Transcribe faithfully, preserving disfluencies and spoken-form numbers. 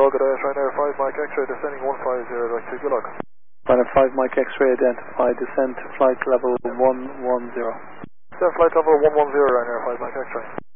good day, Ryanair five Mike X-ray descending one five zero, like two, good luck. Ryanair five Mike X-ray identified, descend to flight level one one zero. Descend flight level one one zero, Ryanair five Mike X-ray.